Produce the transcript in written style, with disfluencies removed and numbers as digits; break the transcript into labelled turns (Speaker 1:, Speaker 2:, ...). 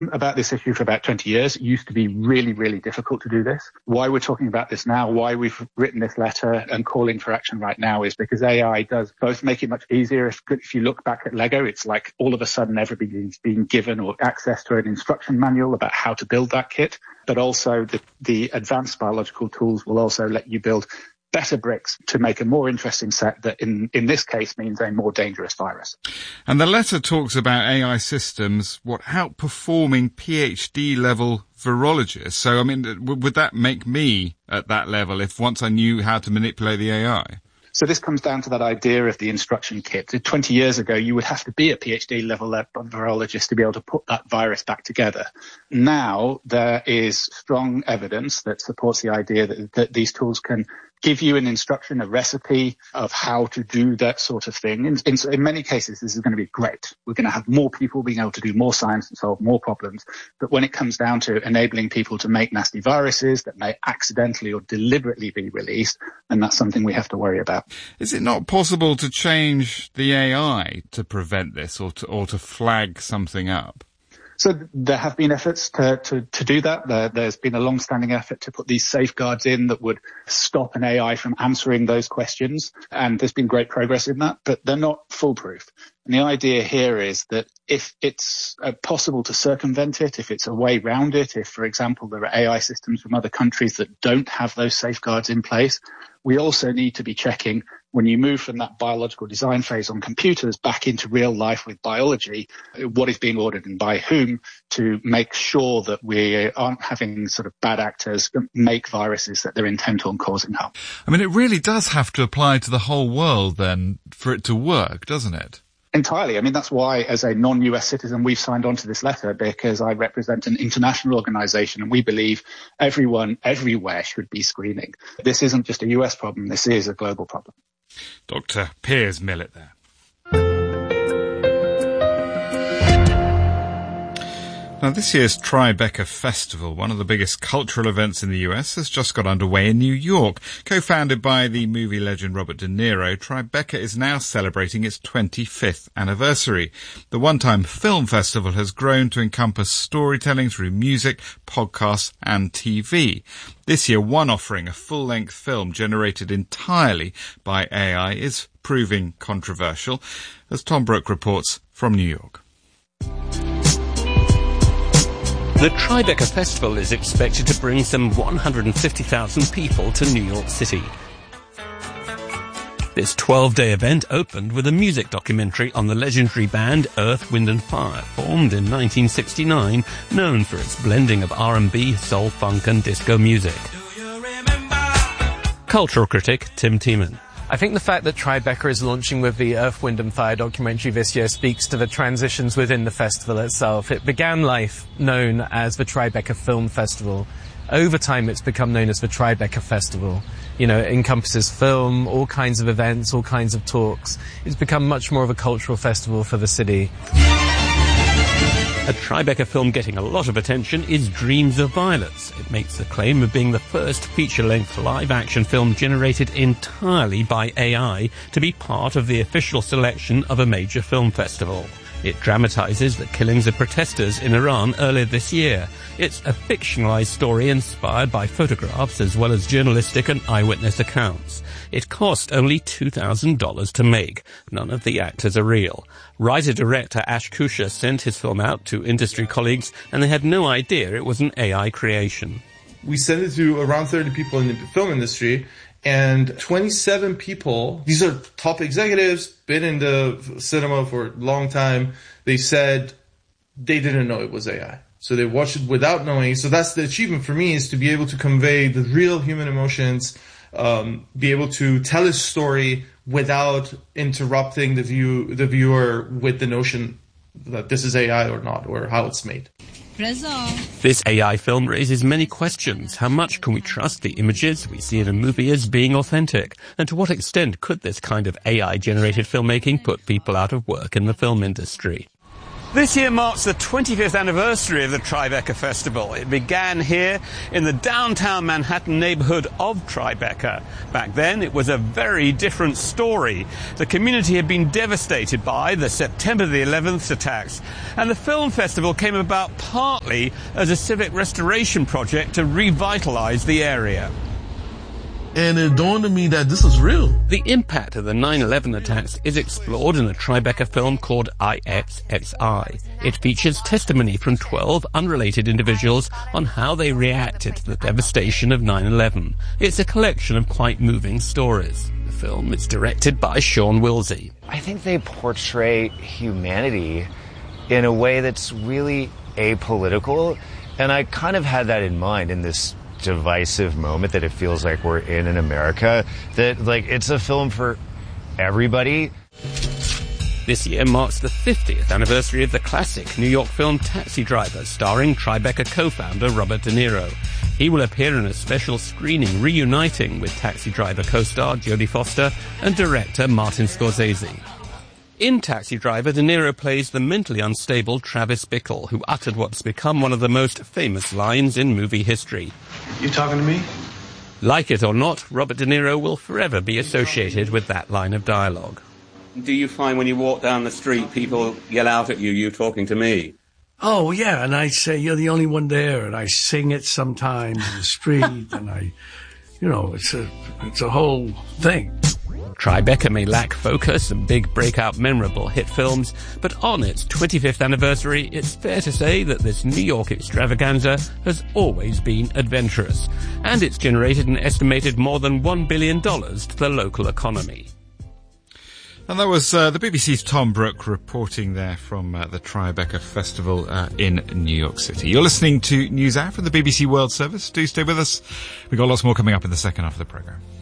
Speaker 1: about this issue for about 20 years. It used to be really, really difficult to do this. Why we're talking about this now, why we've written this letter and calling for action right now is because AI does both make it much easier. If you look back at Lego, it's like all of a sudden everybody's being given or access to an instruction manual about how to build that kit. But also the advanced biological tools will also let you build better bricks to make a more interesting set that in this case means a more dangerous virus.
Speaker 2: And the letter talks about AI systems, outperforming PhD level virologists. So, I mean, would that make me at that level if once I knew how to manipulate the AI?
Speaker 1: So this comes down to that idea of the instruction kit. 20 years ago, you would have to be a PhD level virologist to be able to put that virus back together. Now there is strong evidence that supports the idea that these tools can give you an instruction, a recipe of how to do that sort of thing. In many cases, this is going to be great. We're going to have more people being able to do more science and solve more problems. But when it comes down to enabling people to make nasty viruses that may accidentally or deliberately be released, then that's something we have to worry about.
Speaker 2: Is it not possible to change the AI to prevent this or to flag something up?
Speaker 1: So there have been efforts to do that. There's been a long-standing effort to put these safeguards in that would stop an AI from answering those questions. And there's been great progress in that, but they're not foolproof. And the idea here is that if it's possible to circumvent it, if it's a way round it, if, for example, there are AI systems from other countries that don't have those safeguards in place, we also need to be checking when you move from that biological design phase on computers back into real life with biology, what is being ordered and by whom to make sure that we aren't having sort of bad actors make viruses that they're intent on causing harm.
Speaker 2: I mean, it really does have to apply to the whole world then for it to work, doesn't it?
Speaker 1: Entirely. I mean, that's why, as a non-US citizen, we've signed on to this letter because I represent an international organization and we believe everyone everywhere should be screening. This isn't just a US problem. This is a global problem.
Speaker 2: Dr. Piers Millett there. Now, this year's Tribeca Festival, one of the biggest cultural events in the US, has just got underway in New York. Co-founded by the movie legend Robert De Niro, Tribeca is now celebrating its 25th anniversary. The one-time film festival has grown to encompass storytelling through music, podcasts and TV. This year, one offering, a full-length film generated entirely by AI, is proving controversial, as Tom Brooke reports from New York.
Speaker 3: The Tribeca Festival is expected to bring some 150,000 people to New York City. This 12-day event opened with a music documentary on the legendary band Earth, Wind & Fire, formed in 1969, known for its blending of R&B, soul, funk and disco music. Cultural critic Tim Tiemann.
Speaker 4: I think the fact that Tribeca is launching with the Earth, Wind & Fire documentary this year speaks to the transitions within the festival itself. It began life known as the Tribeca Film Festival. Over time, it's become known as the Tribeca Festival. You know, it encompasses film, all kinds of events, all kinds of talks. It's become much more of a cultural festival for the city.
Speaker 3: A Tribeca film getting a lot of attention is Dreams of Violets. It makes the claim of being the first feature-length live-action film generated entirely by AI to be part of the official selection of a major film festival. It dramatizes the killings of protesters in Iran earlier this year. It's a fictionalized story inspired by photographs as well as journalistic and eyewitness accounts. It cost only $2,000 to make. None of the actors are real. Writer-director Ash Kusher sent his film out to industry colleagues and they had no idea it was an AI creation.
Speaker 5: We sent it to around 30 people in the film industry, and 27 people, these are top executives, been in the cinema for a long time, they said they didn't know it was AI. So they watched it without knowing. So that's the achievement for me, is to be able to convey the real human emotions, be able to tell a story without interrupting the viewer with the notion that this is AI or not, or how it's made.
Speaker 3: This AI film raises many questions. How much can we trust the images we see in a movie as being authentic? And to what extent could this kind of AI-generated filmmaking put people out of work in the film industry? This year marks the 25th anniversary of the Tribeca Festival. It began here in the downtown Manhattan neighborhood of Tribeca. Back then, it was a very different story. The community had been devastated by the September the 11th attacks, and the film festival came about partly as a civic restoration project to revitalize the area.
Speaker 6: And it dawned on me that this is real.
Speaker 3: The impact of the 9/11 attacks is explored in a Tribeca film called IXXI. It features testimony from 12 unrelated individuals on how they reacted to the devastation of 9/11. It's a collection of quite moving stories. The film is directed by Sean Wilsey.
Speaker 7: I think they portray humanity in a way that's really apolitical, and I kind of had that in mind in this divisive moment that it feels like we're in America, that like it's a film for everybody.
Speaker 3: This year marks the 50th anniversary of the classic New York film Taxi Driver, starring Tribeca co-founder Robert De Niro. He will appear in a special screening reuniting with Taxi Driver co-star Jodie Foster and director Martin Scorsese. In Taxi Driver, De Niro plays the mentally unstable Travis Bickle, who uttered what's become one of the most famous lines in movie history.
Speaker 8: You talking to me?
Speaker 3: Like it or not, Robert De Niro will forever be associated with that line of dialogue. Do you find when you walk down the street, people yell out at you, "You talking to me"?
Speaker 8: Oh, yeah, and I say, "You're the only one there," and I sing it sometimes in the street, and it's a whole thing.
Speaker 3: Tribeca may lack focus and big breakout memorable hit films, but on its 25th anniversary, it's fair to say that this New York extravaganza has always been adventurous, and it's generated an estimated more than $1 billion to the local economy.
Speaker 2: And that was the BBC's Tom Brooke reporting there from the Tribeca Festival in New York City. You're listening to NewsHour from the BBC World Service. Do stay with us. We've got lots more coming up in the second half of the programme.